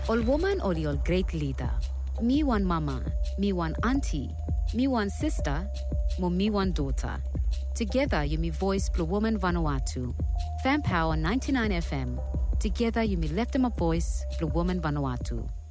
Ol woman oli ol great leader. Me one mama, me one auntie, me one sister, mo me one daughter. Together you me voice Blue Woman Vanuatu. Fan Power 99 FM. Together you me left them a voice Blue Woman Vanuatu.